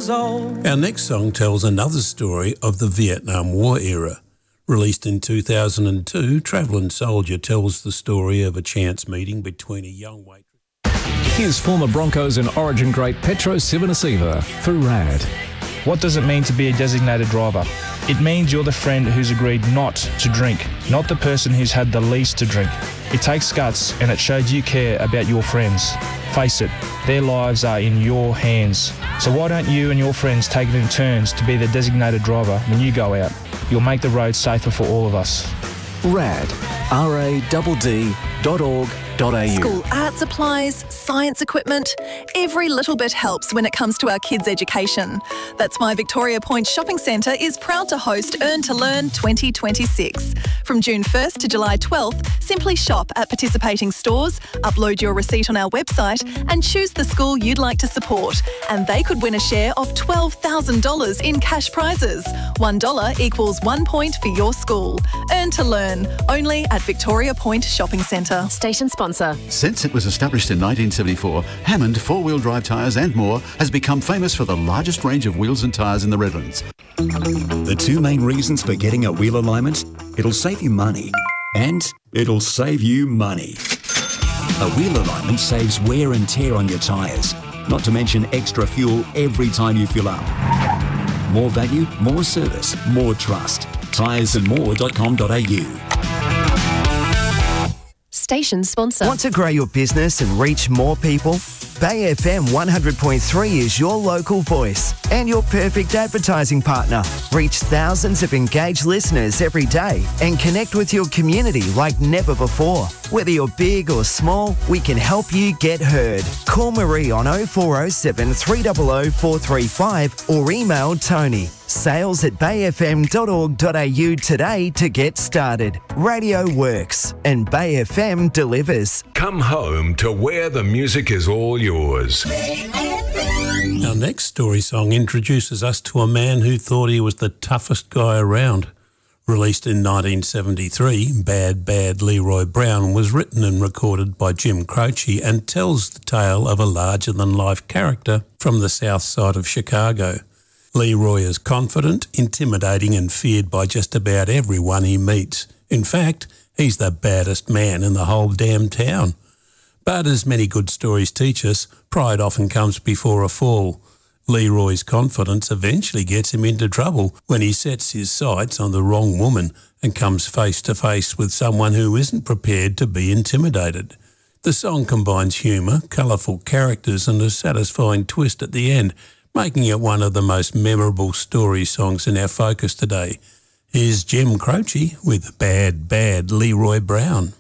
old. Our next song tells another story of the Vietnam War era. Released in 2002, Travelling Soldier tells the story of a chance meeting between a young waitress. Here's former Broncos and Origin great Petro Civoniceva through RAD. What does it mean to be a designated driver? It means you're the friend who's agreed not to drink, not the person who's had the least to drink. It takes guts and it shows you care about your friends. Face it, their lives are in your hands. So why don't you and your friends take it in turns to be the designated driver when you go out? You'll make the road safer for all of us. RAD, radd.org.au. School art supplies, science equipment, every little bit helps when it comes to our kids' education. That's why Victoria Point Shopping Centre is proud to host Earn to Learn 2026. From June 1st to July 12th, simply shop at participating stores, upload your receipt on our website and choose the school you'd like to support. And they could win a share of $12,000 in cash prizes. $1 equals 1 point for your school. Earn to Learn, only at Victoria Point Shopping Centre. Station sponsor. Since it was established in 1974, Hammond four-wheel drive tyres and more has become famous for the largest range of wheels and tyres in the Redlands. The two main reasons for getting a wheel alignment: it'll save you money and it'll save you money. A wheel alignment saves wear and tear on your tyres, not to mention extra fuel every time you fill up. More value, more service, more trust. tyresandmore.com.au. Station sponsor. Want to grow your business and reach more people? Bay FM 100.3 is your local voice and your perfect advertising partner. Reach thousands of engaged listeners every day and connect with your community like never before. Whether you're big or small, we can help you get heard. Call Marie on 0407 300 435 or email Tony. sales@bayfm.org.au today to get started. Radio works and Bay FM delivers. Come home to where the music is all yours. Our next story song introduces us to a man who thought he was the toughest guy around. Released in 1973, Bad Bad Leroy Brown was written and recorded by Jim Croce and tells the tale of a larger-than-life character from the south side of Chicago. Leroy is confident, intimidating and feared by just about everyone he meets. In fact, he's the baddest man in the whole damn town. But as many good stories teach us, pride often comes before a fall. Leroy's confidence eventually gets him into trouble when he sets his sights on the wrong woman and comes face to face with someone who isn't prepared to be intimidated. The song combines humour, colourful characters and a satisfying twist at the end, making it one of the most memorable story songs in our focus today. Here's Jim Croce with Bad Bad Leroy Brown.